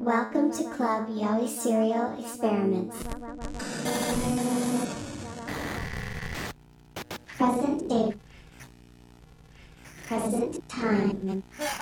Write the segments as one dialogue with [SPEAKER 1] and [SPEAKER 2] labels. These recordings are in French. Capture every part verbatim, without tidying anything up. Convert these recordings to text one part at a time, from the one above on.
[SPEAKER 1] Welcome to Club Yaoi Serial Experiments. Present day. Present time.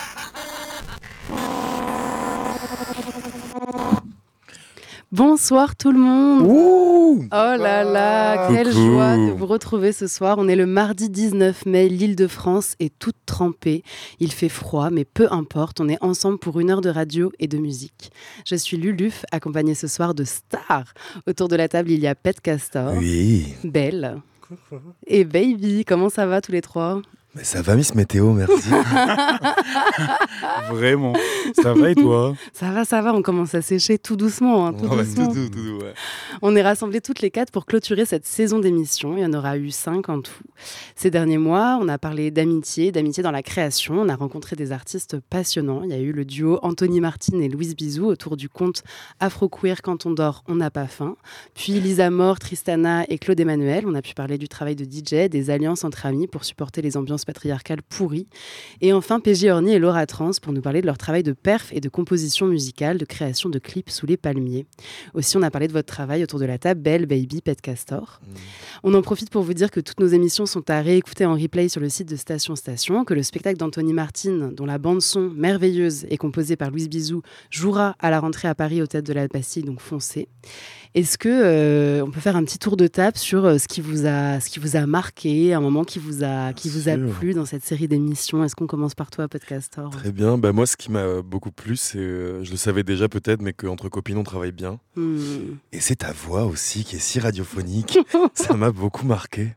[SPEAKER 2] Bonsoir tout le monde.
[SPEAKER 3] Ouh
[SPEAKER 2] Oh là là,
[SPEAKER 3] Coucou.
[SPEAKER 2] quelle joie de vous retrouver ce soir. On est le mardi dix-neuf mai, l'Île-de-France est toute trempée. Il fait froid, mais peu importe, on est ensemble pour une heure de radio et de musique. Je suis Luluf, accompagnée ce soir de stars. Autour de la table, il y a Pet Castor,
[SPEAKER 3] Oui.
[SPEAKER 2] Belle et Baby. Comment ça va tous les trois ?
[SPEAKER 3] Mais ça va, Miss Météo, merci.
[SPEAKER 4] Vraiment. Ça va et toi ?
[SPEAKER 2] Ça va, ça va, on commence à sécher tout doucement. Hein, tout
[SPEAKER 3] Ouais,
[SPEAKER 2] doucement.
[SPEAKER 3] tout doux, tout doux, ouais.
[SPEAKER 2] On est rassemblés toutes les quatre pour clôturer cette saison d'émissions. Il y en aura eu cinq en tout. Ces derniers mois, on a parlé d'amitié, d'amitié dans la création. On a rencontré des artistes passionnants. Il y a eu le duo Anthony Martin et Louise Bizou autour du conte Afro-Queer Quand on dort, on n'a pas faim. Puis Lisa Mort, Tristana et Claude Emmanuel. On a pu parler du travail de D J, des alliances entre amis pour supporter les ambiances patriarcales pourries. Et enfin, P J Orny et Laura Trans pour nous parler de leur travail de perf et de composition musicale, de création de clips sous les palmiers. Aussi, on a parlé de votre travail autour de la table, Belle, Baby, Pet Castor. Mmh. On en profite pour vous dire que toutes nos émissions sont à réécouter en replay sur le site de Station Station, que le spectacle d'Anthony Martin, dont la bande-son merveilleuse est composée par Louise Bizou, jouera à la rentrée à Paris au Théâtre de la Bastille, donc foncez. Est-ce que euh, on peut faire un petit tour de table sur euh, ce qui vous a, ce qui vous a marqué, un moment qui vous a, qui vous a plu dans cette série d'émissions ? Est-ce qu'on commence par toi, Pet Castor ?
[SPEAKER 3] Très bien. Bah, moi, ce qui m'a beaucoup plu, c'est, euh, je le savais déjà peut-être, mais qu'entre copines, on travaille bien.
[SPEAKER 2] Hmm.
[SPEAKER 3] Et c'est ta voix aussi qui est si radiophonique. Ça m'a beaucoup marqué.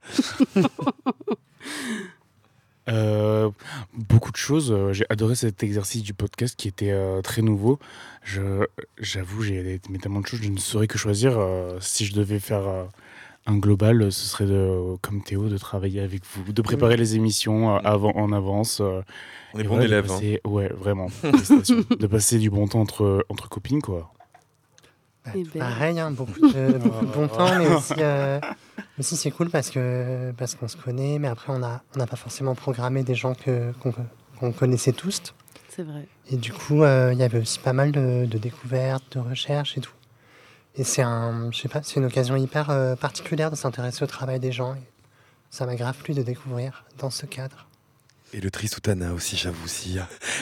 [SPEAKER 4] Euh, beaucoup de choses. Euh, J'ai adoré cet exercice du podcast qui était euh, très nouveau. Je, j'avoue, j'ai mais tellement de choses, je ne saurais que choisir. Euh, si je devais faire euh, un global, ce serait de, comme Théo, de travailler avec vous, de préparer les émissions euh, avant, en avance. Euh,
[SPEAKER 3] On est
[SPEAKER 4] et
[SPEAKER 3] bons
[SPEAKER 4] voilà, de
[SPEAKER 3] élèves.
[SPEAKER 4] passer- Ouais, vraiment. Félicitations. De passer du bon temps entre, entre copines, quoi.
[SPEAKER 5] Bah,
[SPEAKER 2] Et
[SPEAKER 5] tout
[SPEAKER 2] ben.
[SPEAKER 5] pareil, hein, beaucoup, de, beaucoup de bon temps, mais aussi, euh, aussi c'est cool parce, que, parce qu'on se connaît, mais après on n'a on n'a pas forcément programmé des gens que, qu'on, qu'on connaissait tous.
[SPEAKER 2] C'est vrai.
[SPEAKER 5] Et du coup, euh, il y avait aussi pas mal de, de découvertes, de recherches et tout. Et c'est, un, je sais pas, c'est une occasion hyper euh, particulière de s'intéresser au travail des gens. Et ça m'a grave plu de découvrir dans ce cadre.
[SPEAKER 3] Et le Trisoutana aussi, j'avoue aussi.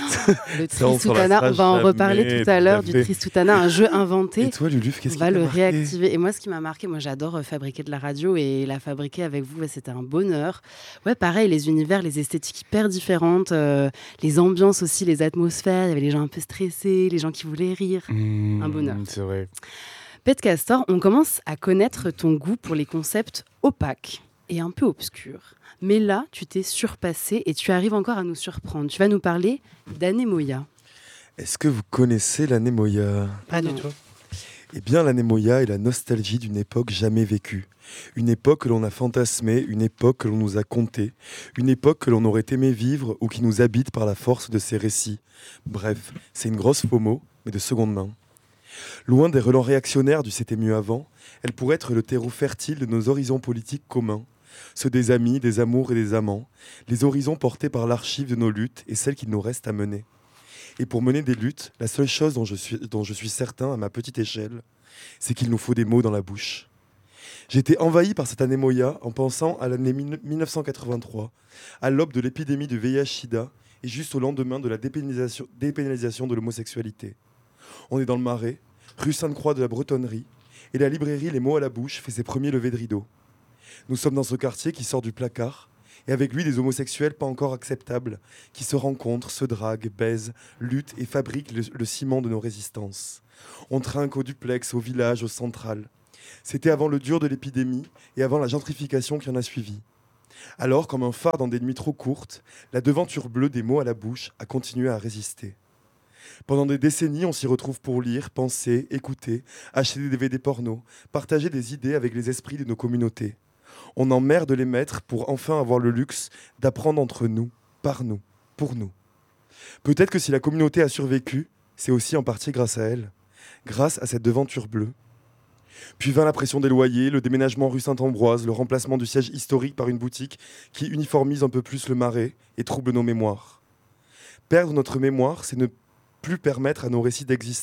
[SPEAKER 2] Le
[SPEAKER 3] Ça, on s'en
[SPEAKER 2] Trisoutana,
[SPEAKER 3] lassera
[SPEAKER 2] on va en
[SPEAKER 3] jamais,
[SPEAKER 2] reparler tout à l'heure du
[SPEAKER 3] tout à fait.
[SPEAKER 2] Trisoutana, un jeu inventé.
[SPEAKER 3] Et toi, Luluf, qu'est-ce
[SPEAKER 2] On
[SPEAKER 3] qui
[SPEAKER 2] va
[SPEAKER 3] t'a
[SPEAKER 2] le
[SPEAKER 3] marqué ?
[SPEAKER 2] réactiver. Et moi, ce qui m'a marqué, moi j'adore euh, fabriquer de la radio et la fabriquer avec vous, ouais, c'était un bonheur. Ouais, pareil, les univers, les esthétiques hyper différentes, euh, les ambiances aussi, les atmosphères. Il y avait les gens un peu stressés, les gens qui voulaient rire.
[SPEAKER 4] Mmh,
[SPEAKER 2] Un bonheur.
[SPEAKER 4] C'est vrai.
[SPEAKER 2] Pet Castor, on commence à connaître ton goût pour les concepts opaques et un peu obscurs. Mais là, tu t'es surpassé et tu arrives encore à nous surprendre. Tu vas nous parler d'anémoïa.
[SPEAKER 3] Est-ce que vous connaissez l'anémoïa ?
[SPEAKER 5] Pas
[SPEAKER 2] Non.
[SPEAKER 5] du tout.
[SPEAKER 3] Eh bien, l'anémoïa est la nostalgie d'une époque jamais vécue. Une époque que l'on a fantasmée, une époque que l'on nous a contée, une époque que l'on aurait aimé vivre ou qui nous habite par la force de ses récits. Bref, c'est une grosse FOMO, mais de seconde main. Loin des relents réactionnaires du « c'était mieux avant », elle pourrait être le terreau fertile de nos horizons politiques communs, ceux des amis, des amours et des amants, les horizons portés par l'archive de nos luttes et celles qu'il nous reste à mener. Et pour mener des luttes, la seule chose dont je suis, dont je suis certain à ma petite échelle, c'est qu'il nous faut des mots dans la bouche. J'ai été envahi par cette anémoïa en pensant à l'année mille neuf cent quatre-vingt-trois, à l'aube de l'épidémie du V I H sida et juste au lendemain de la dépénalisation, dépénalisation de l'homosexualité. On est dans le Marais, rue Sainte-Croix de la Bretonnerie, et la librairie Les Mots à la bouche fait ses premiers levées de rideau. Nous sommes dans ce quartier qui sort du placard, et avec lui des homosexuels pas encore acceptables, qui se rencontrent, se draguent, baisent, luttent et fabriquent le, le ciment de nos résistances. On trinque au duplex, au village, au central. C'était avant le dur de l'épidémie et avant la gentrification qui en a suivi. Alors, comme un phare dans des nuits trop courtes, la devanture bleue des Mots à la bouche a continué à résister. Pendant des décennies, on s'y retrouve pour lire, penser, écouter, acheter des D V D porno, partager des idées avec les esprits de nos communautés. On emmerde les maîtres pour enfin avoir le luxe d'apprendre entre nous, par nous, pour nous. Peut-être que si la communauté a survécu, c'est aussi en partie grâce à elle, grâce à cette devanture bleue. Puis vint la pression des loyers, le déménagement rue Saint-Ambroise, le remplacement du siège historique par une boutique qui uniformise un peu plus le Marais et trouble nos mémoires. Perdre notre mémoire, c'est ne plus permettre à nos récits d'exister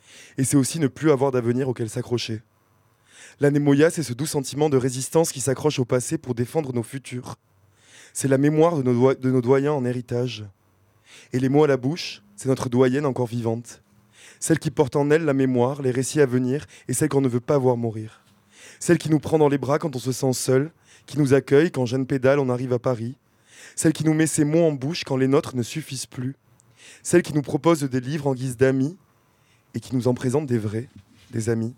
[SPEAKER 3] Et c'est aussi ne plus avoir d'avenir auquel s'accrocher. L'anémoïa, c'est ce doux sentiment de résistance qui s'accroche au passé pour défendre nos futurs. C'est la mémoire de nos, do- de nos doyens en héritage. Et les mots à la bouche, c'est notre doyenne encore vivante. Celle qui porte en elle la mémoire, les récits à venir, et celle qu'on ne veut pas voir mourir. Celle qui nous prend dans les bras quand on se sent seul, qui nous accueille quand jeune pédale on arrive à Paris. Celle qui nous met ses mots en bouche quand les nôtres ne suffisent plus. Celle qui nous propose des livres en guise d'amis et qui nous en présente des vrais, des amis.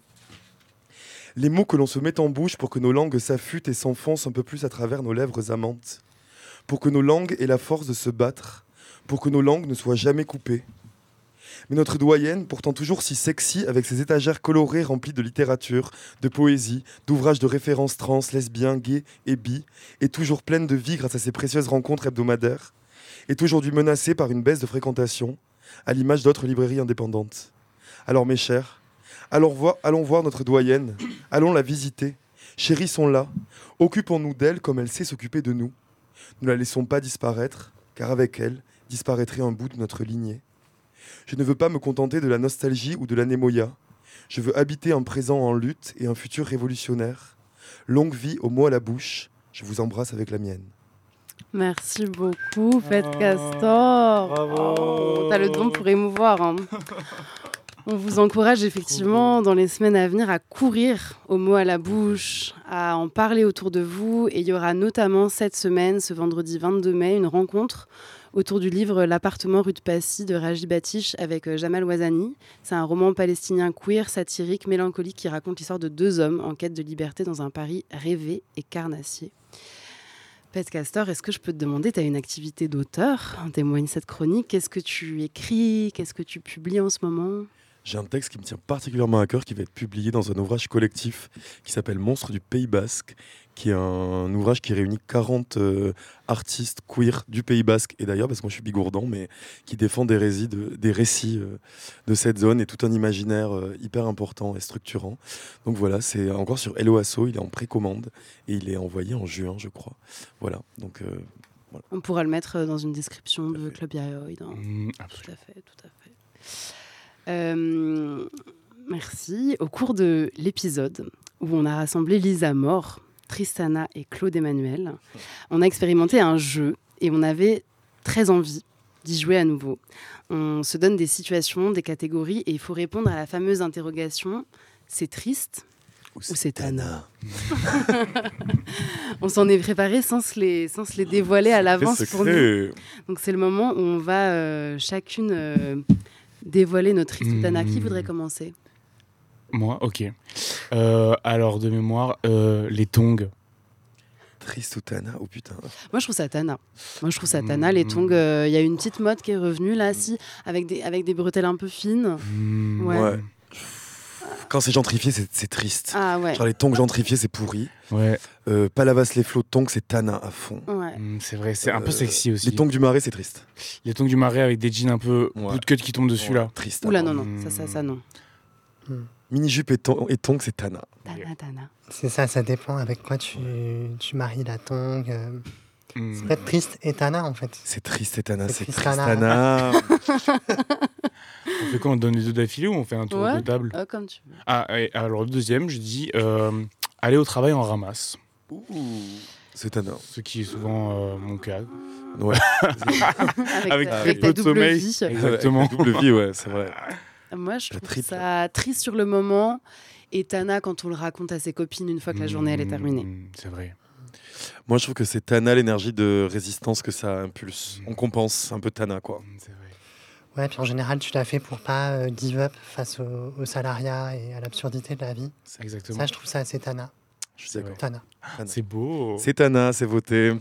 [SPEAKER 3] Les mots que l'on se met en bouche pour que nos langues s'affûtent et s'enfoncent un peu plus à travers nos lèvres amantes. Pour que nos langues aient la force de se battre. Pour que nos langues ne soient jamais coupées. Mais notre doyenne, pourtant toujours si sexy, avec ses étagères colorées remplies de littérature, de poésie, d'ouvrages de références trans, lesbiens, gays et bi, est toujours pleine de vie grâce à ses précieuses rencontres hebdomadaires, est aujourd'hui menacée par une baisse de fréquentation, à l'image d'autres librairies indépendantes. Alors mes chers, allons voir, allons voir notre doyenne, allons la visiter, chérissons-la, occupons-nous d'elle comme elle sait s'occuper de nous. Ne la laissons pas disparaître, car avec elle disparaîtrait un bout de notre lignée. Je ne veux pas me contenter de la nostalgie ou de l'anémoïa. Je veux habiter un présent en lutte et un futur révolutionnaire. Longue vie aux mots à la bouche. Je vous embrasse avec la mienne.
[SPEAKER 2] Merci beaucoup, Fête Castor.
[SPEAKER 4] Bravo.
[SPEAKER 2] Oh, t'as le don pour émouvoir. Hein. On vous encourage effectivement dans les semaines à venir à courir aux mots à la bouche, à en parler autour de vous. Et il y aura notamment cette semaine, ce vendredi vingt-deux mai, une rencontre autour du livre L'appartement rue de Passy de Raji Batish avec Jamal Ouazani. C'est un roman palestinien queer, satirique, mélancolique qui raconte l'histoire de deux hommes en quête de liberté dans un Paris rêvé et carnassier. Pet Castor, est-ce que je peux te demander, tu as une activité d'auteur, en témoigne cette chronique. Qu'est-ce que tu écris? Qu'est-ce que tu publies en ce moment?
[SPEAKER 3] J'ai un texte qui me tient particulièrement à cœur qui va être publié dans un ouvrage collectif qui s'appelle Monstres du Pays Basque, qui est un ouvrage qui réunit quarante euh, artistes queer du Pays Basque, et d'ailleurs, parce que moi je suis bigourdan, mais qui défend des, récits de, des récits euh, de cette zone et tout un imaginaire euh, hyper important et structurant. Donc voilà, c'est encore sur Hello Asso, il est en précommande et il est envoyé en juin, je crois. Voilà, donc... Euh, voilà.
[SPEAKER 2] On pourra le mettre dans une description de Club Yaoïd. Hein.
[SPEAKER 4] Mmh,
[SPEAKER 2] tout à fait, tout à fait. Euh, merci. Au cours de l'épisode où on a rassemblé Lisa Mort, Tristana et Claude Emmanuel, on a expérimenté un jeu et on avait très envie d'y jouer à nouveau. On se donne des situations, des catégories et il faut répondre à la fameuse interrogation « c'est triste ?» ou c'est Tana. On s'en est préparé sans se les, sans se les dévoiler à l'avance pour nous. Donc c'est le moment où on va euh, chacune euh, dévoiler notre triste ou Tana. Qui voudrait commencer?
[SPEAKER 4] Moi, ok. Euh, alors de mémoire, euh, les tongs.
[SPEAKER 3] Triste ou Tana? Oh putain.
[SPEAKER 2] Moi je trouve ça Tana. Moi je trouve ça Tana. Les tongs, il euh, y a une petite mode qui est revenue là, si, avec des, avec des bretelles un peu fines.
[SPEAKER 4] Mmh,
[SPEAKER 2] ouais.
[SPEAKER 3] ouais. Quand c'est gentrifié, c'est, c'est triste.
[SPEAKER 2] Ah ouais.
[SPEAKER 3] Genre les tongs gentrifiés, c'est pourri.
[SPEAKER 4] Ouais.
[SPEAKER 3] Euh, Palavas les flots de tongs, c'est Tana à fond.
[SPEAKER 2] Ouais.
[SPEAKER 4] Mmh, c'est vrai, c'est un peu
[SPEAKER 3] Euh,
[SPEAKER 4] sexy aussi.
[SPEAKER 3] Les tongs du Marais, c'est triste.
[SPEAKER 4] Les tongs du Marais avec des jeans un peu
[SPEAKER 3] Ouais.
[SPEAKER 4] bout de cut qui tombent dessus
[SPEAKER 3] Ouais,
[SPEAKER 4] là.
[SPEAKER 3] Triste.
[SPEAKER 2] Oula,
[SPEAKER 3] alors.
[SPEAKER 2] non, non, ça, ça, ça, non.
[SPEAKER 3] Mini-jupe et, ton- et tongs, c'est Tana.
[SPEAKER 2] Tana, Tana.
[SPEAKER 5] C'est ça, ça dépend avec quoi tu, tu maries la tongue. euh.
[SPEAKER 4] Mmh.
[SPEAKER 5] C'est peut-être triste et Tana en fait.
[SPEAKER 3] C'est triste et Tana,
[SPEAKER 5] C'est
[SPEAKER 3] c'est
[SPEAKER 5] triste,
[SPEAKER 3] triste
[SPEAKER 5] Tana.
[SPEAKER 3] Tana.
[SPEAKER 4] On fait quoi? On donne les deux d'affilée ou on fait un tour
[SPEAKER 2] Ouais.
[SPEAKER 4] de table?
[SPEAKER 2] Oh, comme tu veux.
[SPEAKER 4] Ah, et alors le deuxième, je dis euh, aller au travail en ramasse.
[SPEAKER 3] Ouh, c'est Tana.
[SPEAKER 4] Ce qui est souvent euh, mon cas.
[SPEAKER 3] Ouais.
[SPEAKER 2] Avec,
[SPEAKER 4] Avec
[SPEAKER 2] ta,
[SPEAKER 4] très
[SPEAKER 2] avec
[SPEAKER 4] peu
[SPEAKER 2] ta
[SPEAKER 4] de
[SPEAKER 2] double
[SPEAKER 4] sommeil.
[SPEAKER 2] vie.
[SPEAKER 4] Exactement.
[SPEAKER 3] Double vie, ouais, c'est vrai.
[SPEAKER 2] Moi, je
[SPEAKER 3] La
[SPEAKER 2] trouve
[SPEAKER 3] triple.
[SPEAKER 2] ça triste sur le moment et Tana quand on le raconte à ses copines une fois que la journée elle est terminée.
[SPEAKER 4] Mmh, c'est vrai.
[SPEAKER 3] Moi, je trouve que c'est Tana, l'énergie de résistance que ça impulse. On compense un peu Tana, quoi.
[SPEAKER 4] Mmh, c'est vrai.
[SPEAKER 5] Ouais, puis en général, tu l'as fait pour pas euh, give up face au, au salariat et à l'absurdité de la vie.
[SPEAKER 4] C'est exactement.
[SPEAKER 5] Ça, je trouve ça assez Tana.
[SPEAKER 3] Je suis d'accord.
[SPEAKER 5] Tana.
[SPEAKER 3] Tana.
[SPEAKER 4] C'est beau.
[SPEAKER 3] C'est Tana, c'est voté.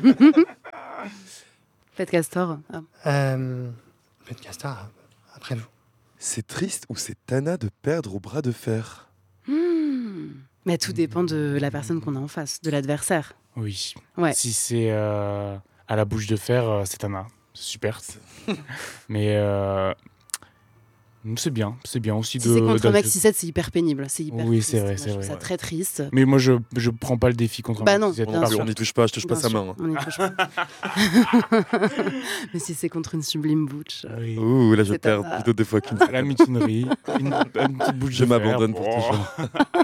[SPEAKER 2] Faites Castor. Ah.
[SPEAKER 5] Euh, Faites Castor, après vous.
[SPEAKER 3] C'est triste ou c'est Tana de perdre au bras de fer?
[SPEAKER 2] Hmm. Mais tout dépend de la personne qu'on a en face, de l'adversaire.
[SPEAKER 4] Oui.
[SPEAKER 2] Ouais.
[SPEAKER 4] Si c'est euh, à la bouche de fer, euh, c'est Tana. C'est super. Mais euh, C'est bien, c'est bien aussi
[SPEAKER 2] Si
[SPEAKER 4] de.
[SPEAKER 2] c'est contre un mec
[SPEAKER 4] d'ajouter-
[SPEAKER 2] six sept, c'est hyper pénible. C'est hyper
[SPEAKER 4] Oui,
[SPEAKER 2] triste.
[SPEAKER 4] c'est vrai,
[SPEAKER 2] Moi,
[SPEAKER 4] c'est
[SPEAKER 2] je trouve
[SPEAKER 4] vrai,
[SPEAKER 2] ça
[SPEAKER 4] ouais.
[SPEAKER 2] très triste.
[SPEAKER 4] Mais moi, je je prends pas le défi contre un
[SPEAKER 2] Bah
[SPEAKER 4] mec
[SPEAKER 2] non,
[SPEAKER 4] qui disait
[SPEAKER 2] bien
[SPEAKER 4] pas
[SPEAKER 2] sûr.
[SPEAKER 3] On n'y touche pas, je touche pas
[SPEAKER 2] Bien
[SPEAKER 3] sa
[SPEAKER 2] sûr,
[SPEAKER 3] main.
[SPEAKER 2] on y touche pas. Mais si c'est contre une sublime butch. euh,
[SPEAKER 4] Oui.
[SPEAKER 3] Ouh, là je
[SPEAKER 2] C'est
[SPEAKER 3] perds
[SPEAKER 2] ta-
[SPEAKER 3] plutôt des fois qu'une
[SPEAKER 4] À la mutinerie, une, une petite bouche
[SPEAKER 3] Je
[SPEAKER 4] de fer.
[SPEAKER 3] m'abandonne pour
[SPEAKER 4] Oh.
[SPEAKER 3] toujours.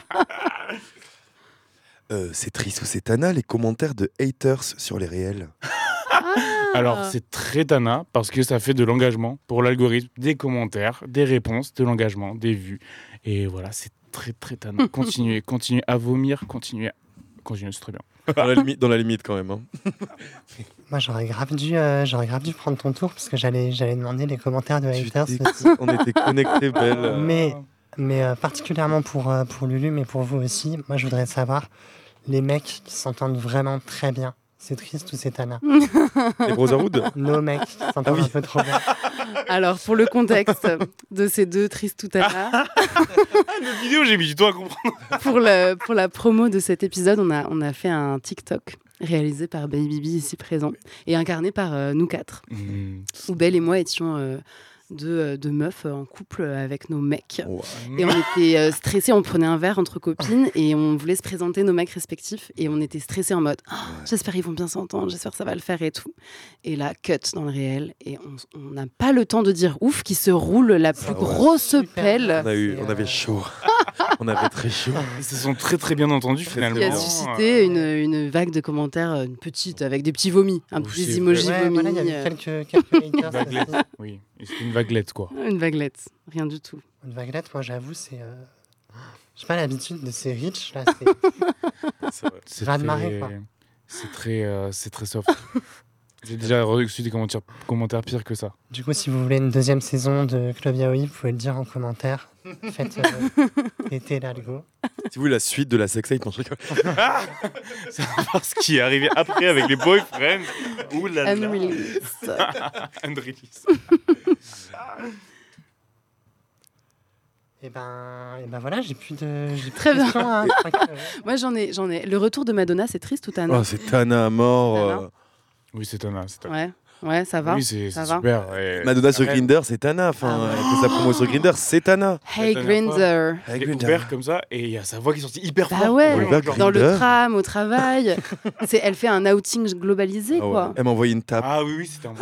[SPEAKER 3] Euh, c'est triste ou c'est Tana, les commentaires de haters sur les réels.
[SPEAKER 4] Alors, c'est très Tana parce que ça fait de l'engagement pour l'algorithme, des commentaires, des réponses, de l'engagement, des vues. Et voilà, c'est très, très Tana. Continuez, continuez à vomir, continuez, à... continuez, c'est très bien.
[SPEAKER 3] Dans la limite, dans la limite quand même. hein.
[SPEAKER 5] Moi, j'aurais grave dû, euh, j'aurais grave dû prendre ton tour parce que j'allais, j'allais demander les commentaires de
[SPEAKER 3] Tu
[SPEAKER 5] haters
[SPEAKER 3] t'es-
[SPEAKER 5] aussi.
[SPEAKER 3] On était connectés, belle.
[SPEAKER 5] Mais, mais euh, particulièrement pour, euh, pour Lulu, mais pour vous aussi, moi, je voudrais savoir les mecs qui s'entendent vraiment très bien. C'est triste ou c'est Tana?
[SPEAKER 3] Les Brotherhood.
[SPEAKER 5] Nos mecs qui s'entendent
[SPEAKER 3] Ah oui.
[SPEAKER 5] un peu trop bien.
[SPEAKER 2] Alors, pour le contexte de ces deux tristes toutana,
[SPEAKER 4] La vidéo, j'ai mis du temps à comprendre.
[SPEAKER 2] pour, le, pour la promo de cet épisode, on a, on a fait un TikTok réalisé par Baby B ici présent et incarné par euh, nous quatre,
[SPEAKER 4] Mmh.
[SPEAKER 2] où Belle et moi étions euh, deux, deux meufs en couple avec nos mecs.
[SPEAKER 3] Ouais.
[SPEAKER 2] Et on était euh, stressés, on prenait un verre entre copines et on voulait se présenter nos mecs respectifs et on était stressés en mode oh, j'espère qu'ils vont bien s'entendre, j'espère que ça va le faire et tout. Et là, cut dans le réel et on on n'a pas le temps de dire ouf qui se roule la plus
[SPEAKER 3] Ah ouais.
[SPEAKER 2] grosse
[SPEAKER 5] Super.
[SPEAKER 2] pelle
[SPEAKER 3] On, a eu,
[SPEAKER 5] C'est,
[SPEAKER 3] on avait
[SPEAKER 5] euh,
[SPEAKER 3] chaud. On avait très chaud.
[SPEAKER 4] Ils se sont très très bien entendus finalement.
[SPEAKER 2] qui a
[SPEAKER 3] bien.
[SPEAKER 2] suscité une, une vague de commentaires, euh, une petite avec des petits vomis, un
[SPEAKER 4] Oui,
[SPEAKER 2] petit
[SPEAKER 4] c'est
[SPEAKER 2] emoji
[SPEAKER 5] Ouais,
[SPEAKER 2] vomi,
[SPEAKER 5] voilà, il y avait
[SPEAKER 2] euh,
[SPEAKER 5] quelques, quelques haters
[SPEAKER 4] Vaguelette.
[SPEAKER 5] aussi.
[SPEAKER 4] Oui, et c'est une vaguelette quoi.
[SPEAKER 2] une vaguelette, rien du tout.
[SPEAKER 5] Une vaguelette, moi, j'avoue, c'est... euh, j'ai pas l'habitude de ces riches, là. C'est...
[SPEAKER 3] C'est vrai.
[SPEAKER 4] C'est
[SPEAKER 5] Raz de marée, quoi.
[SPEAKER 4] C'est très, euh, c'est très soft. J'ai déjà reçu des commentaires, commentaires pires que ça.
[SPEAKER 5] Du coup, si vous voulez une deuxième saison de Club Yaoi, vous pouvez le dire en commentaire. Faites euh, péter l'algo.
[SPEAKER 3] Si vous voulez la suite de la sextape, non, je rigole.
[SPEAKER 4] C'est parce qui est arrivé après avec les boyfriends. Ouh là là.
[SPEAKER 2] Unreleased.
[SPEAKER 4] Unreleased.
[SPEAKER 5] Et ben, et ben voilà, j'ai plus de, j'ai plus
[SPEAKER 2] Très
[SPEAKER 5] de
[SPEAKER 2] bien.
[SPEAKER 5] questions. Hein, je crois que-
[SPEAKER 2] Moi j'en ai, j'en ai. Le retour de Madonna, c'est triste ou t'as
[SPEAKER 3] Oh, c'est Tana à mort.
[SPEAKER 2] Tana.
[SPEAKER 3] euh.
[SPEAKER 4] Oui, c'est Tana. C'est Tana.
[SPEAKER 2] Ouais, ouais, ça va.
[SPEAKER 4] Oui, c'est
[SPEAKER 2] Ça
[SPEAKER 4] c'est
[SPEAKER 2] va.
[SPEAKER 4] super. Et-
[SPEAKER 3] Madonna sur
[SPEAKER 4] Arrête.
[SPEAKER 3] Grindr, c'est Tana. Enfin,
[SPEAKER 2] Ah ouais.
[SPEAKER 3] elle fait sa promo sur Grindr, c'est Tana.
[SPEAKER 2] Hey
[SPEAKER 4] La dernière fois.
[SPEAKER 2] Grinder.
[SPEAKER 3] Avec
[SPEAKER 4] Il est ouvert comme ça et il y a sa voix qui est sortie hyper
[SPEAKER 2] Bah
[SPEAKER 4] fort.
[SPEAKER 2] ouais,
[SPEAKER 3] Oliver
[SPEAKER 4] genre-
[SPEAKER 2] dans le
[SPEAKER 3] Grinder.
[SPEAKER 2] tram, au travail. C'est, elle fait un outing globalisé,
[SPEAKER 3] Ah ouais.
[SPEAKER 2] quoi.
[SPEAKER 3] Elle m'a envoyé une tape.
[SPEAKER 4] Ah oui, oui, c'était un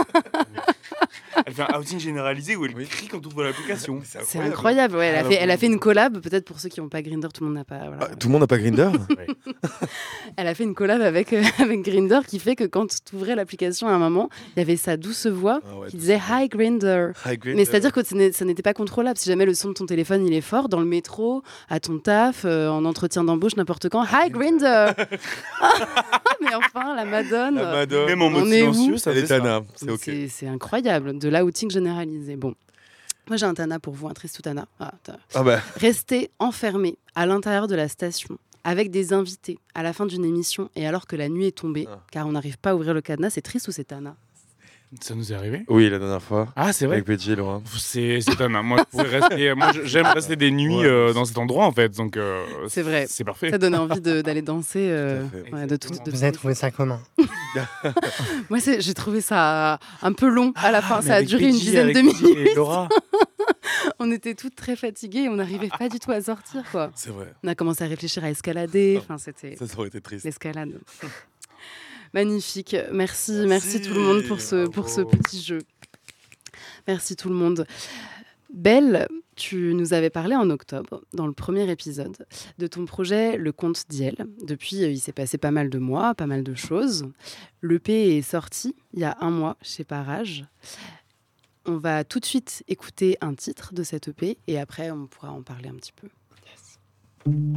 [SPEAKER 4] Elle fait un outing généralisé où elle crie quand tu ouvres l'application.
[SPEAKER 2] C'est incroyable, ouais. Elle a,
[SPEAKER 4] Ah,
[SPEAKER 2] fait, elle a
[SPEAKER 4] oui.
[SPEAKER 2] fait une collab, peut-être pour ceux qui n'ont pas Grindr, tout le monde n'a pas. Voilà.
[SPEAKER 3] Ah, tout le monde n'a pas Grindr.
[SPEAKER 2] Elle a fait une collab avec, euh, avec Grindr qui fait que quand tu ouvrais l'application à un moment, il y avait sa douce voix
[SPEAKER 3] Ah ouais,
[SPEAKER 2] qui disait Hi Grindr.
[SPEAKER 3] Hi, Grindr.
[SPEAKER 2] Mais c'est-à-dire que ce n'est- ça n'était pas contrôlable. Si jamais le son de ton téléphone il est fort, dans le métro, à ton taf, euh, en entretien d'embauche, n'importe quand, Hi Grindr. Mais enfin, la Madone.
[SPEAKER 3] La Madone.
[SPEAKER 4] Même en mode
[SPEAKER 2] On est où
[SPEAKER 4] silencieux, ça
[SPEAKER 3] Elle
[SPEAKER 4] fait
[SPEAKER 3] est
[SPEAKER 4] ça.
[SPEAKER 3] Tana, c'est
[SPEAKER 2] Mais
[SPEAKER 3] ok.
[SPEAKER 2] c'est, c'est incroyable, de l'outing généralisé. Bon, moi j'ai un Tana pour vous, un triste Tana. Ah, t'as-
[SPEAKER 3] Ah bah,
[SPEAKER 2] Rester enfermé à l'intérieur de la station avec des invités à la fin d'une émission et alors que la nuit est tombée,
[SPEAKER 3] Ah.
[SPEAKER 2] car on n'arrive pas à ouvrir le cadenas, c'est triste ou c'est Tana?
[SPEAKER 4] Ça nous est arrivé.
[SPEAKER 3] oui, la dernière fois.
[SPEAKER 4] Ah, c'est vrai.
[SPEAKER 3] Avec P J et Laura.
[SPEAKER 4] C'est c'est Tana. Moi, je pourrais rester, moi, je- j'aime rester des nuits
[SPEAKER 3] Ouais.
[SPEAKER 4] euh, dans cet endroit en fait. Donc, euh,
[SPEAKER 2] C'est vrai.
[SPEAKER 4] C'est parfait.
[SPEAKER 2] Ça donne envie de- d'aller danser. euh,
[SPEAKER 3] Tout à fait.
[SPEAKER 2] ouais, de tout, de
[SPEAKER 5] Vous
[SPEAKER 2] tout-
[SPEAKER 5] avez trouvé ça comment?
[SPEAKER 2] Moi, c'est- j'ai trouvé ça un peu long à la fin.
[SPEAKER 4] Ah, Mais
[SPEAKER 2] ça a
[SPEAKER 4] avec
[SPEAKER 2] duré une
[SPEAKER 4] Peggy,
[SPEAKER 2] dizaine
[SPEAKER 4] avec
[SPEAKER 2] de
[SPEAKER 4] Peggy
[SPEAKER 2] minutes.
[SPEAKER 4] et Laura.
[SPEAKER 2] On était toutes très fatiguées et on n'arrivait pas du tout à sortir. Quoi.
[SPEAKER 3] C'est vrai.
[SPEAKER 2] On a commencé à réfléchir à escalader. Enfin, c'était
[SPEAKER 3] Ça, ça aurait été triste.
[SPEAKER 2] l'escalade. Magnifique. Merci, merci,
[SPEAKER 3] Merci.
[SPEAKER 2] tout le monde pour ce, pour ce
[SPEAKER 3] Bravo.
[SPEAKER 2] petit jeu. Merci tout le monde. Belle, tu nous avais parlé en octobre, dans le premier épisode, de ton projet Le Conte d'Iel. Depuis, euh, il s'est passé pas mal de mois, pas mal de choses. L'E P est sorti il y a un mois chez Parage. On va tout de suite écouter un titre de cette E P et après, on pourra en parler un petit peu.